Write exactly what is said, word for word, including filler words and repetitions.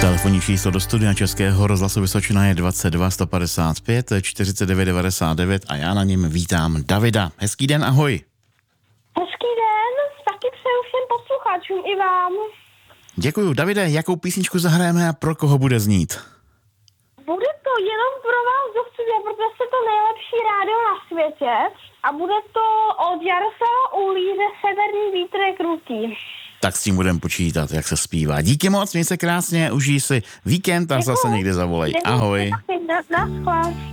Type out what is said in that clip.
Telefonní číslo do studia Českého rozhlasu Vysočina je dvacet dva sto padesát pět čtyřicet devět devadesát devět a já na něm vítám Davida. Hezký den, ahoj. Hezký den, taky přeju všem posluchačům i vám. Děkuju. Davide, jakou písničku zahrajeme a pro koho bude znít? Bude to jenom pro vás do studia, protože jste to nejlepší rádio na světě a bude to od Jaroslava Uhlíře Severní vítr je krutý. Tak s tím budeme počítat, jak se zpívá. Díky moc, měj se krásně, užij si víkend a zase někdy zavolej. Ahoj. Naschle.